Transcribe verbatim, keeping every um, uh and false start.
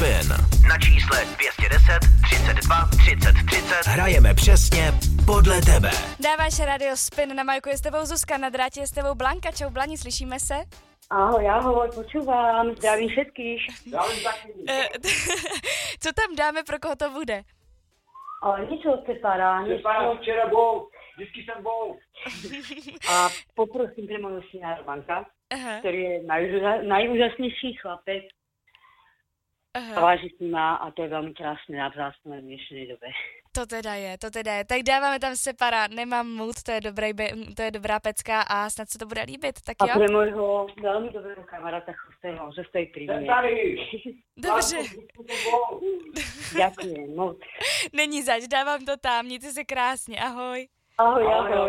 Spin. Na čísle dvě stě deset třicet dva třicet třicet hrajeme přesně podle tebe. Dáváš Radio Spin, na Majku je s tebou Zuzka, na drátě je s tebou Blanka. Čau Blani, slyšíme se? Ahoj, ahoj, počúvam, zdravím všetkých. Co tam dáme, pro koho to bude? Ale niečo od Cepara. Cepara včera bol, vždycky som bol. A poprosím pre môjho syna Romanka, Aha. ktorý je najúža- najúžasnejší chlapec. Aha. A váži si ma a to je veľmi krásne a vzácne v dnešnej dobe. To teda je, to teda je. Tak dáváme tam Separa, nemám mood, to je, dobrý, to je dobrá pecka a snad se to bude líbit, tak A jo? pre môjho veľmi dobrého kamaráta Chostého, že stojí pri mne. Dobře, Ďakujem moc. není zač, dávám to tam, mějte se krásně, ahoj. Ahoj, ahoj.